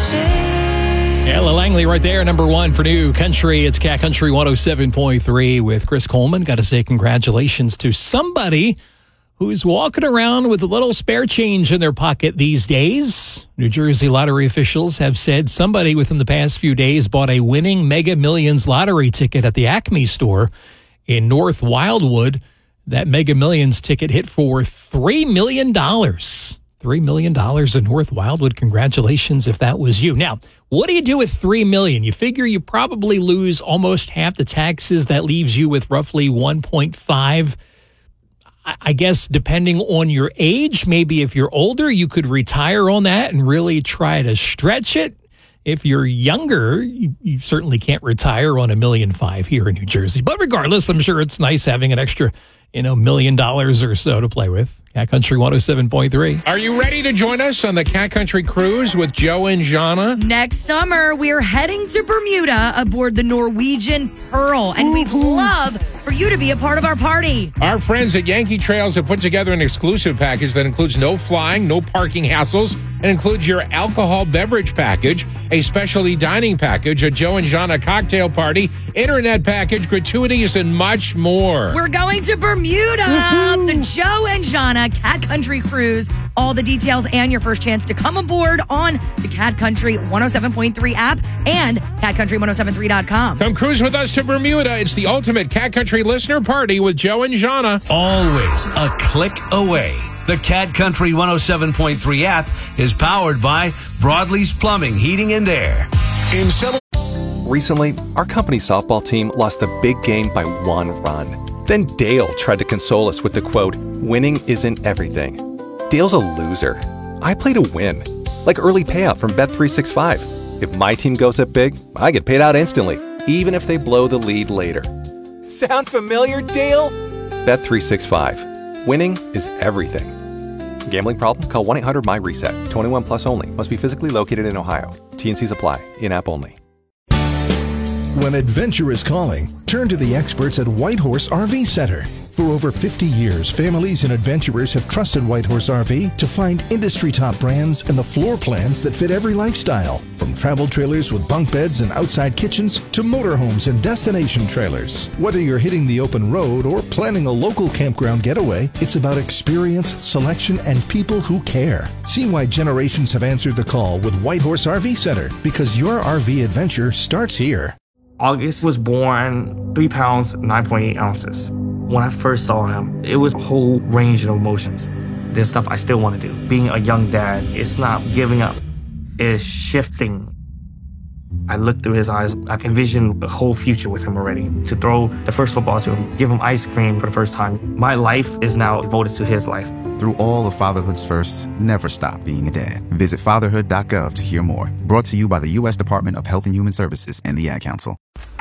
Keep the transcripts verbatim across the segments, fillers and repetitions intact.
Ella Langley right there, number one for New Country. It's Cat Country one oh seven point three with Chris Coleman. Got to say congratulations to somebody who's walking around with a little spare change in their pocket these days. New Jersey lottery officials have said somebody within the past few days bought a winning Mega Millions lottery ticket at the Acme store in North Wildwood. That Mega Millions ticket hit for three million dollars. three million dollars in North Wildwood. Congratulations if that was you. Now, what do you do with three million dollars? You figure you probably lose almost half the taxes. That leaves you with roughly one point five. I guess depending on your age, maybe if you're older, you could retire on that and really try to stretch it. If you're younger, you, you certainly can't retire on a million five here in New Jersey. But regardless, I'm sure it's nice having an extra, you know, million dollars or so to play with. Cat Country one oh seven point three. Are you ready to join us on the Cat Country Cruise with Joe and Jana? Next summer, we're heading to Bermuda aboard the Norwegian Pearl, and we'd love for you to be a part of our party. Our friends at Yankee Trails have put together an exclusive package that includes no flying, no parking hassles, and includes your alcohol beverage package, a specialty dining package, a Joe and Jana cocktail party, internet package, gratuities, and much more. We're going to Bermuda, the Joe and Jana Cat Country Cruise. All the details and your first chance to come aboard on the Cat Country one oh seven point three app and cat country one oh seven three dot com. Come cruise with us to Bermuda. It's the ultimate Cat Country listener party with Joe and Jana. Always a click away. The Cat Country one oh seven point three app is powered by Broadlee's Plumbing, Heating, and Air. In some- Recently, our company softball team lost a big game by one run. Then Dale tried to console us with the quote, "Winning isn't everything." Dale's a loser. I play to win. Like early payout from Bet three sixty-five. If my team goes up big, I get paid out instantly, even if they blow the lead later. Sound familiar, Dale? Bet three sixty-five. Winning is everything. Gambling problem? Call one eight hundred M Y reset. twenty-one plus only. Must be physically located in Ohio. T N Cs apply. In-app only. When adventure is calling, turn to the experts at Whitehorse R V Center. For over fifty years, families and adventurers have trusted Whitehorse R V to find industry-top brands and the floor plans that fit every lifestyle. From travel trailers with bunk beds and outside kitchens to motorhomes and destination trailers. Whether you're hitting the open road or planning a local campground getaway, it's about experience, selection, and people who care. See why generations have answered the call with Whitehorse R V Center, because your R V adventure starts here. August was born three pounds, nine point eight ounces. When I first saw him, it was a whole range of emotions. There's stuff I still want to do. Being a young dad, it's not giving up. It's shifting. I looked through his eyes. I envisioned a whole future with him already. To throw the first football to him, give him ice cream for the first time. My life is now devoted to his life. Through all of fatherhood's firsts, never stop being a dad. Visit fatherhood dot gov to hear more. Brought to you by the U S Department of Health and Human Services and the Ad Council.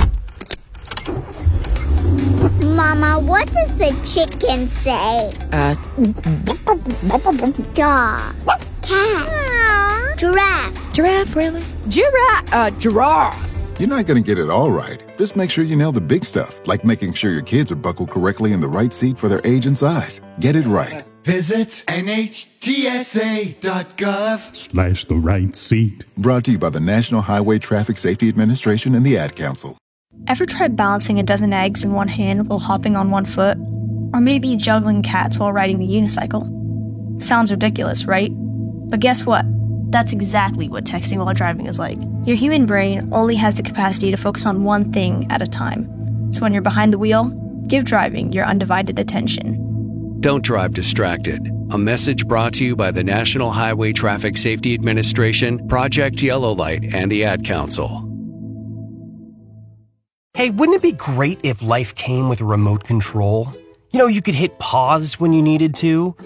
Mama, what does the chicken say? Uh. Dog. Cat. Giraffe. Giraffe, really? Giraffe. Uh, giraffe. You're not going to get it all right. Just make sure you nail the big stuff, like making sure your kids are buckled correctly in the right seat for their age and size. Get it right. Visit N H T S A dot gov slash the right seat. Brought to you by the National Highway Traffic Safety Administration and the Ad Council. Ever tried balancing a dozen eggs in one hand while hopping on one foot? Or maybe juggling cats while riding the unicycle? Sounds ridiculous, right? But guess what? That's exactly what texting while driving is like. Your human brain only has the capacity to focus on one thing at a time. So when you're behind the wheel, give driving your undivided attention. Don't drive distracted. A message brought to you by the National Highway Traffic Safety Administration, Project Yellow Light, and the Ad Council. Hey, wouldn't it be great if life came with a remote control? You know, you could hit pause when you needed to,